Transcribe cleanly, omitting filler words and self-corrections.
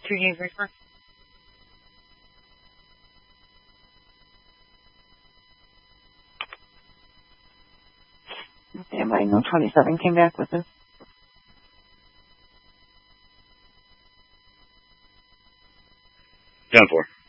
2 days reefer. Anybody know 27 came back with this? Down 4.